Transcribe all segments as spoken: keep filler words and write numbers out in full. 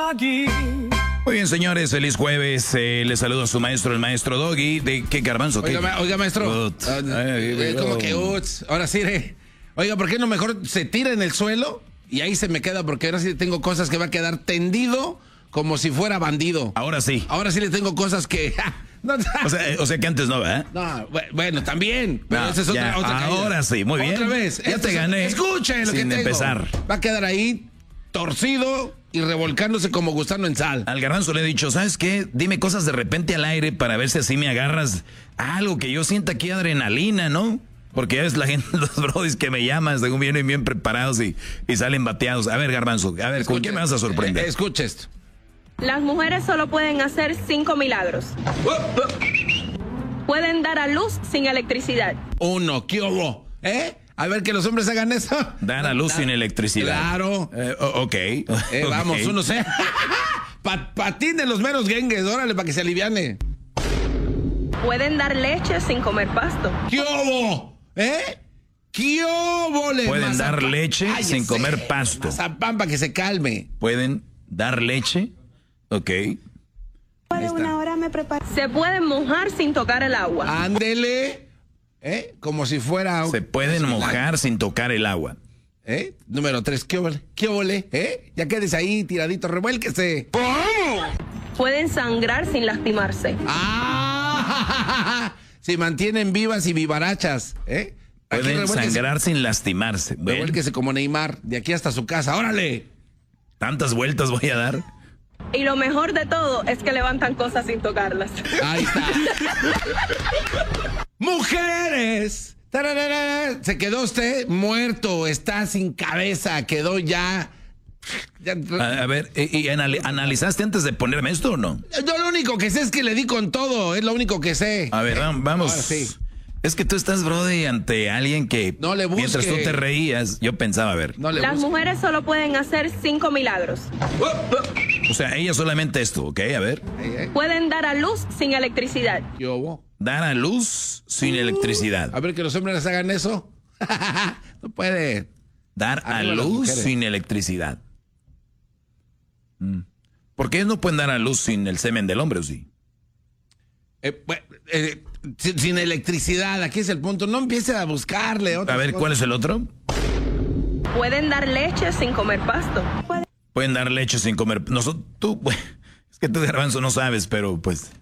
Muy bien, señores, feliz jueves. Eh, les saludo a su maestro, el maestro Doggy. ¿De qué garbanzo? ¿Qué? Oiga, oiga, maestro. Ut. Uh, eh, como que uts. Ahora sí, eh. Oiga, ¿por qué no mejor se tira en el suelo y ahí se me queda? Porque ahora sí tengo cosas que va a quedar tendido como si fuera bandido. Ahora sí. Ahora sí le tengo cosas que... No, o, sea, o sea que antes no, ¿verdad? No, bueno, también. Pero no, esa es otra, ya, otra ahora caída. sí, muy bien. Otra vez. Ya te gané. Escuchen lo sin que tengo. empezar. Va a quedar ahí torcido y revolcándose como gusano en sal. Al garbanzo le he dicho, ¿sabes qué? Dime cosas de repente al aire para ver si así me agarras algo que yo sienta aquí adrenalina, ¿no? Porque ya ves la gente, los brodis que me llaman, según vienen bien preparados y, y salen bateados. A ver, garbanzo, a ver, Escuche, ¿con qué me vas a sorprender? Eh, escucha esto. Las mujeres solo pueden hacer cinco milagros. Pueden dar a luz sin electricidad. Uno, ¿qué hubo? ¿Eh? A ver, que los hombres hagan eso. Dar a luz sin electricidad. Claro. Eh, oh, ok. Eh, okay. Vamos, uno se... Pa patín de los meros gengues, órale, para que se aliviane. Pueden dar leche sin comer pasto. ¿Qué hubo? ¿Eh? ¿Qué hubo? Pueden dar leche Cállese. sin comer pasto. Mazapán para que se calme. Pueden dar leche. Ok. Una hora me preparo. Se pueden mojar sin tocar el agua. Ándele. ¿Eh? Como si fuera... Se pueden mojar sin tocar el agua. ¿Eh? Número tres, ¿qué ole? ¿Qué ole? ¿Eh? Ya quedes ahí tiradito, revuélquese. Pueden sangrar sin lastimarse. ¡Ah! Se mantienen vivas y vivarachas, ¿eh? Pueden sangrar sin lastimarse. Revuélquese como Neymar, de aquí hasta su casa, ¡órale! ¿Tantas vueltas voy a dar? Y lo mejor de todo es que levantan cosas sin tocarlas. Ahí está. ¡Mujeres! ¡Tararara! Se quedó usted muerto, está sin cabeza, quedó ya... ya... A, a ver, ¿y, y anal analizaste antes de ponerme esto o no? Yo lo único que sé es que le di con todo, es lo único que sé. A ver, vamos. Ahora sí. Es que tú estás, brody, ante alguien que no le busque. Mientras tú te reías, yo pensaba, a ver. No le Las busque. mujeres solo pueden hacer cinco milagros. O sea, ella solamente esto, ¿ok? A ver. Pueden dar a luz sin electricidad. ¿Qué hubo? Dar a luz sin electricidad. A ver, que los hombres hagan eso. No puede. Dar a luz sin electricidad. ¿Por qué ellos no pueden dar a luz sin el semen del hombre o sí? Eh, eh, sin, sin electricidad, aquí es el punto. No empiece a buscarle. A ver, cosas. ¿cuál es el otro? Pueden dar leche sin comer pasto. Pueden, Pueden dar leche sin comer. Nosotros, tú, es que tú, garbanzo, no sabes, pero pues.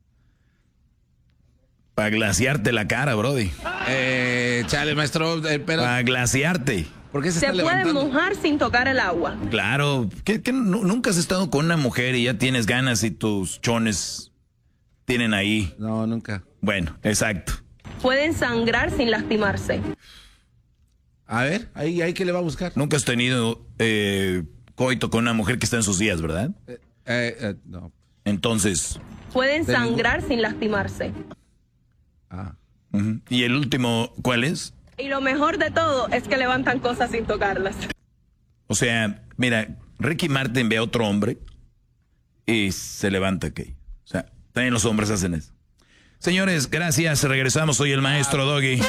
Para glaciarte la cara, brody. Eh, chale, maestro. Eh, pero... Para glaciarte. ¿Por qué se, se está pueden levantando? mojar sin tocar el agua. Claro. ¿Qué, qué, nunca has estado con una mujer y ya tienes ganas y tus chones tienen ahí? No, nunca. Bueno, exacto. Pueden sangrar sin lastimarse. A ver, ahí, ahí que le va a buscar. Nunca has tenido eh, coito con una mujer que está en sus días, ¿verdad? Eh, eh, eh, no. Entonces. Pueden sangrar sin lastimarse. Ah. Uh-huh. ¿Y el último cuál es? Y lo mejor de todo es que levantan cosas sin tocarlas. O sea, mira, Ricky Martin ve a otro hombre y se levanta aquí. O sea, también los hombres hacen eso. Señores, gracias. Regresamos. Soy el maestro Doggy.